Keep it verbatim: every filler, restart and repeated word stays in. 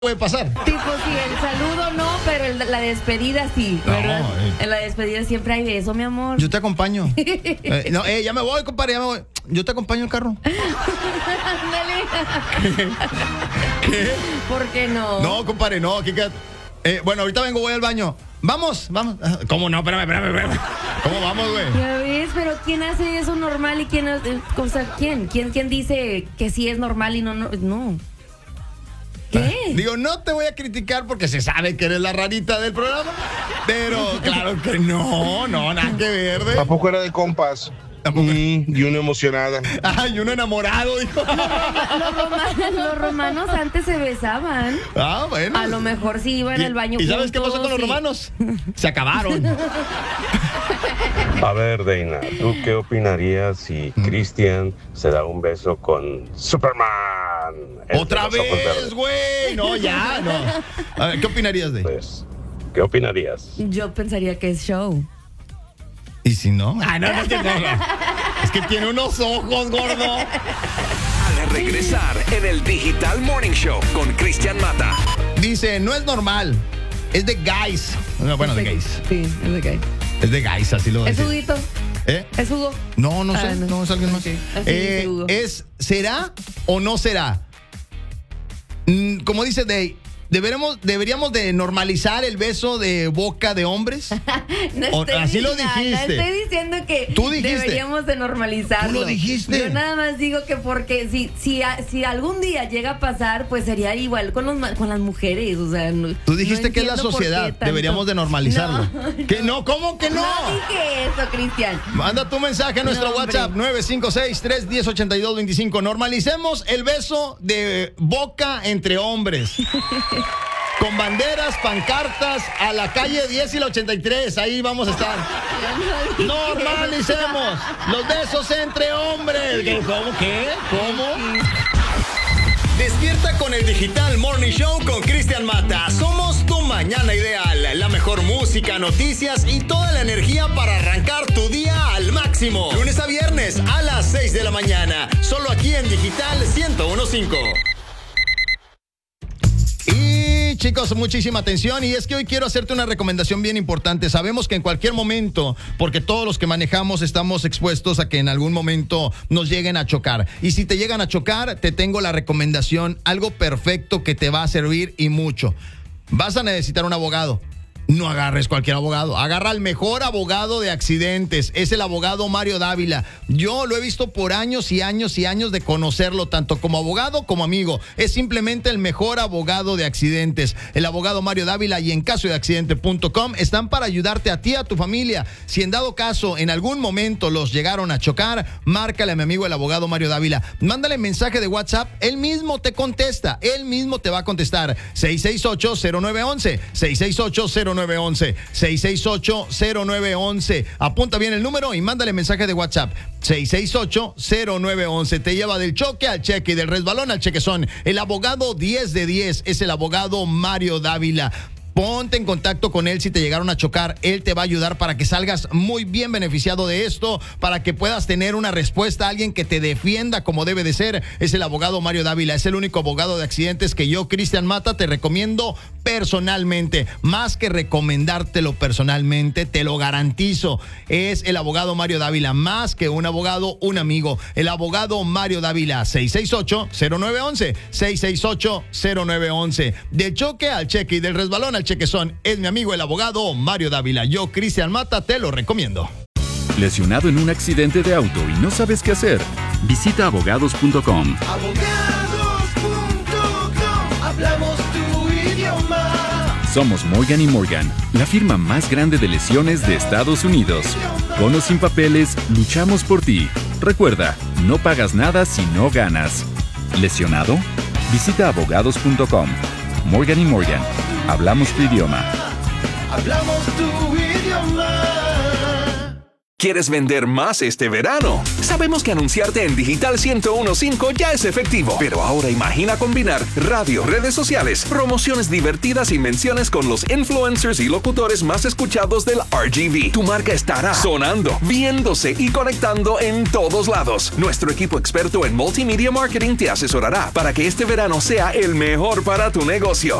puede pasar. Tipo, sí, el saludo no, pero el, la despedida sí, ¿verdad? No, eh. En la despedida siempre hay beso, mi amor. Yo te acompaño. eh, no, eh, ya me voy, compadre, ya me voy. Yo te acompaño en el carro. Ándale. ¿Qué? ¿Qué? ¿Por qué no? No, compadre, no, aquí queda. Eh, bueno, ahorita vengo, voy al baño. Vamos, vamos. ¿Cómo no? Espérame, espérame, espérame. ¿Cómo vamos, güey? Ya ves, pero ¿quién hace eso normal y quién, o sea, quién? ¿Quién, quién dice que sí es normal y no, no? no? ¿Qué? Digo, no te voy a criticar porque se sabe que eres la rarita del programa, pero claro que no, no, nada que ver. ¿De? ¿A poco era de compas? Mm, y uno emocionada. Ay, uno enamorado, dijo. No, los, romanos, los romanos antes se besaban. Ah, bueno. A lo mejor sí iban y, al baño. ¿Y sabes juntos, qué pasó con los sí. romanos? Se acabaron. A ver, Deina, ¿tú qué opinarías si Cristian se da un beso con Superman? ¡Otra vez, güey! No, ya, no. A ver, ¿qué opinarías de? Pues, ¿qué opinarías? Yo pensaría que es show. ¿Y si no? Ah, no, no, no, no. Es que tiene unos ojos, gordo. Al regresar en el Digital Morning Show con Cristian Mata. Dice, no es normal. Es de guys. Bueno, de gays. Sí, es de guys. Es de guys, así lo ¿Es decía. Huguito? ¿Eh? ¿Es Hugo? No, no sé. Ah, no. no, es alguien más. Okay. Eh, Hugo. es, ¿será o no será? Mm, como dice Day, ¿deberíamos, ¿deberíamos de normalizar el beso de boca de hombres? No O, estoy así lo diciendo, dijiste. No estoy diciendo que Tú dijiste. deberíamos de normalizarlo. Tú lo dijiste. Yo nada más digo que porque si si, si algún día llega a pasar, pues sería igual con los con las mujeres, o sea, no, Tú dijiste no que es la sociedad, deberíamos de normalizarlo. No, ¿Qué? No, ¿cómo que no? No dije eso, Cristian. Manda tu mensaje a nuestro No, WhatsApp nueve cinco seis, tres uno cero, ocho dos dos cinco. Normalicemos el beso de boca entre hombres. Con banderas, pancartas, a la calle diez y la ochenta y tres. Ahí vamos a estar. Normalicemos los besos entre hombres. ¿Qué? ¿Cómo? ¿Qué? ¿Cómo? Despierta con el Digital Morning Show con Cristian Mata. Somos tu mañana ideal. La mejor música, noticias y toda la energía para arrancar tu día al máximo. Lunes a viernes a las seis de la mañana. Solo aquí en Digital ciento uno punto cinco. Y chicos, muchísima atención, y es que hoy quiero hacerte una recomendación bien importante. Sabemos que en cualquier momento, porque todos los que manejamos estamos expuestos a que en algún momento nos lleguen a chocar, y si te llegan a chocar, te tengo la recomendación, algo perfecto que te va a servir y mucho. Vas a necesitar un abogado. No agarres cualquier abogado, agarra al mejor abogado de accidentes, es el abogado Mario Dávila. Yo lo he visto por años y años y años de conocerlo, tanto como abogado como amigo. Es simplemente el mejor abogado de accidentes, el abogado Mario Dávila, y en caso de accidente punto com están para ayudarte a ti y a tu familia. Si en dado caso en algún momento los llegaron a chocar, márcale a mi amigo el abogado Mario Dávila, mándale mensaje de WhatsApp, él mismo te contesta, él mismo te va a contestar. seis seis ocho, cero nueve uno uno, seis seis ocho, cero nueve uno uno, seis seis ocho, cero nueve uno uno. Apunta bien el número y mándale mensaje de WhatsApp. seis seis ocho, cero nueve uno uno. Te lleva del choque al cheque y del resbalón al chequezón. El abogado diez de diez es el abogado Mario Dávila. Ponte en contacto con él si te llegaron a chocar. Él te va a ayudar para que salgas muy bien beneficiado de esto, para que puedas tener una respuesta a alguien que te defienda como debe de ser. Es el abogado Mario Dávila. Es el único abogado de accidentes que yo, Cristian Mata, te recomiendo personalmente. Más que recomendártelo personalmente, te lo garantizo. Es el abogado Mario Dávila. Más que un abogado, un amigo. El abogado Mario Dávila. seis seis ocho, cero nueve uno uno, seis seis ocho, cero nueve uno uno. Del choque al cheque y del resbalón al chequezón, es mi amigo el abogado Mario Dávila. Yo, Cristian Mata, te lo recomiendo. ¿Lesionado en un accidente de auto y no sabes qué hacer? Visita abogados punto com. Abogados punto com, hablamos tu idioma. Somos Morgan y Morgan, la firma más grande de lesiones de Estados Unidos. Con o sin papeles, luchamos por ti. Recuerda, no pagas nada si no ganas. ¿Lesionado? Visita abogados punto com. Morgan y Morgan, hablamos tu idioma. Hablamos tu idioma. ¿Quieres vender más este verano? Sabemos que anunciarte en Digital ciento uno punto cinco ya es efectivo, pero ahora imagina combinar radio, redes sociales, promociones divertidas y menciones con los influencers y locutores más escuchados del R G V. Tu marca estará sonando, viéndose y conectando en todos lados. Nuestro equipo experto en multimedia marketing te asesorará para que este verano sea el mejor para tu negocio.